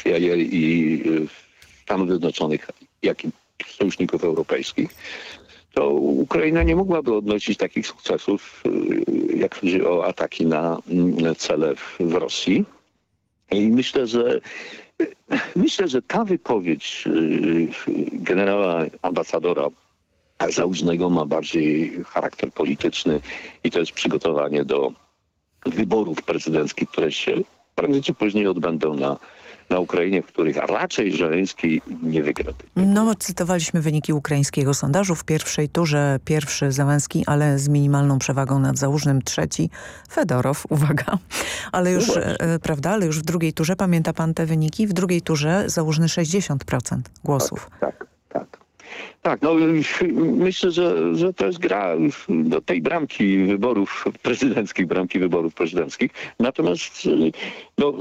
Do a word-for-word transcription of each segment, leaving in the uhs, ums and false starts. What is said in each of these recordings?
i, i Stanów Zjednoczonych, jak i sojuszników europejskich, to Ukraina nie mogłaby odnosić takich sukcesów, jak chodzi o ataki na cele w Rosji. I myślę, że myślę, że ta wypowiedź generała ambasadora Załużnego ma bardziej charakter polityczny i to jest przygotowanie do wyborów prezydenckich, które się prędzej czy później odbędą na, na Ukrainie, w których raczej Żeleński nie wygra. No, cytowaliśmy wyniki ukraińskiego sondażu. W pierwszej turze pierwszy Zełenski, ale z minimalną przewagą nad Załużnym, trzeci Fedorow, uwaga. Ale już, no e, prawda, ale już w drugiej turze, pamięta pan te wyniki? W drugiej turze Załużny sześćdziesiąt procent głosów. Tak, tak, tak. Tak, no myślę, że, że to jest gra do tej bramki wyborów prezydenckich, bramki wyborów prezydenckich. Natomiast no,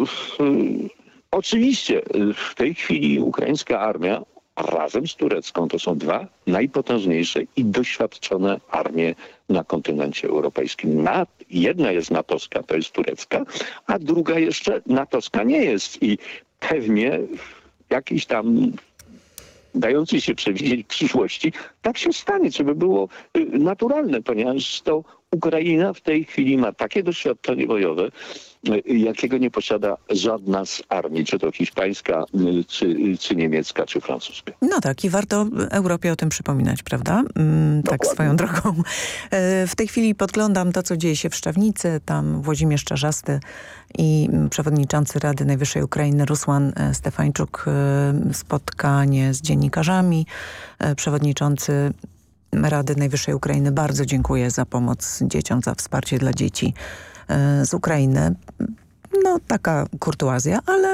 oczywiście w tej chwili ukraińska armia razem z turecką to są dwa najpotężniejsze i doświadczone armie na kontynencie europejskim. Na, jedna jest natowska, to jest turecka, a druga jeszcze natowska nie jest i pewnie jakiś tam dający się przewidzieć przyszłości, tak się stanie, żeby było naturalne, ponieważ to Ukraina w tej chwili ma takie doświadczenie bojowe, jakiego nie posiada żadna z armii, czy to hiszpańska, czy, czy niemiecka, czy francuska. No tak, i warto Europie o tym przypominać, prawda? Mm, tak swoją drogą. W tej chwili podglądam to, co dzieje się w Szczawnicy. Tam Włodzimierz Czarzasty i przewodniczący Rady Najwyższej Ukrainy Rusłan Stefańczuk spotkanie z dziennikarzami. Przewodniczący Rady Najwyższej Ukrainy bardzo dziękuję za pomoc dzieciom, za wsparcie dla dzieci z Ukrainy. No taka kurtuazja, ale,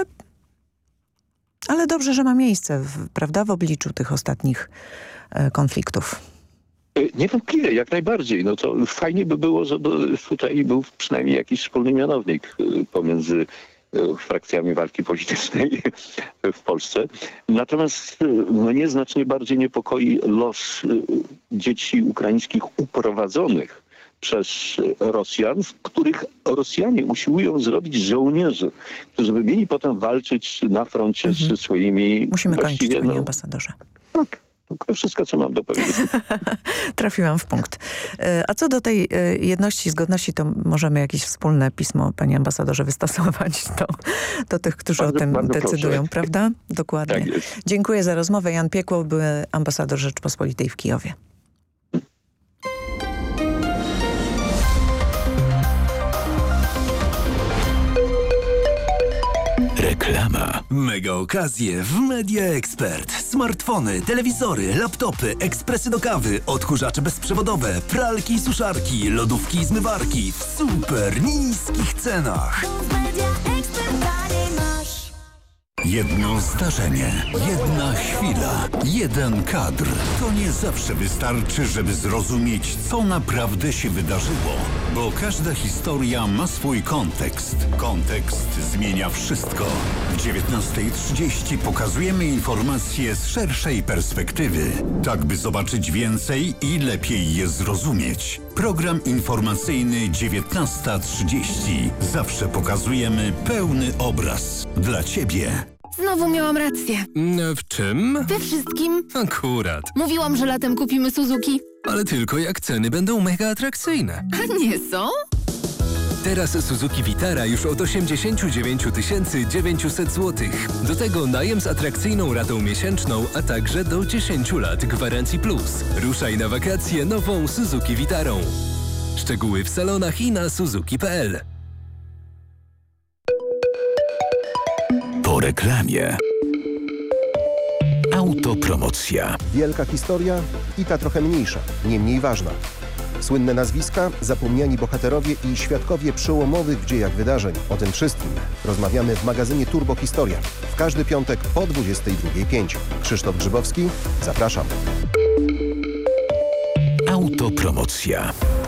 ale dobrze, że ma miejsce, w, prawda, w obliczu tych ostatnich konfliktów. Niewątpliwie, jak najbardziej. No to fajnie by było, żeby tutaj był przynajmniej jakiś wspólny mianownik pomiędzy frakcjami walki politycznej w Polsce. Natomiast mnie znacznie bardziej niepokoi los dzieci ukraińskich uprowadzonych przez Rosjan, w których Rosjanie usiłują zrobić żołnierzy, którzy by mieli potem walczyć na froncie mhm. z swoimi... Musimy kończyć, panie no, ambasadorze. Tak. To wszystko, co mam do powiedzenia. Trafiłam w punkt. A co do tej jedności, zgodności, to możemy jakieś wspólne pismo, panie ambasadorze, wystosować do, do tych, którzy bardzo, o tym decydują, proszę. Prawda? Dokładnie. Tak jest. Dziękuję za rozmowę. Jan Piekło, były ambasador Rzeczpospolitej w Kijowie. Reklama. Mega okazje w Media Expert. Smartfony, telewizory, laptopy, ekspresy do kawy, odkurzacze bezprzewodowe, pralki i suszarki, lodówki i zmywarki w super niskich cenach. Jedno zdarzenie, jedna chwila, jeden kadr. To nie zawsze wystarczy, żeby zrozumieć, co naprawdę się wydarzyło. Bo każda historia ma swój kontekst. Kontekst zmienia wszystko. W dziewiętnasta trzydzieści pokazujemy informacje z szerszej perspektywy. Tak, by zobaczyć więcej i lepiej je zrozumieć. Program informacyjny dziewiętnasta trzydzieści. Zawsze pokazujemy pełny obraz. Dla Ciebie. Znowu miałam rację. W czym? We wszystkim. Akurat. Mówiłam, że latem kupimy Suzuki. Ale tylko jak ceny będą mega atrakcyjne. A nie są? Teraz Suzuki Vitara już od osiemdziesiąt dziewięć tysięcy dziewięćset złotych. Do tego najem z atrakcyjną ratą miesięczną, a także do dziesięciu lat gwarancji plus. Ruszaj na wakacje nową Suzuki Vitarą. Szczegóły w salonach i na suzuki kropka p l. Po reklamie. Autopromocja. Wielka historia i ta trochę mniejsza, nie mniej ważna. Słynne nazwiska, zapomniani bohaterowie i świadkowie przełomowych w dziejach wydarzeń. O tym wszystkim rozmawiamy w magazynie Turbo Historia. W każdy piątek po dwudziestej drugiej pięć. Krzysztof Grzybowski, zapraszam. Autopromocja.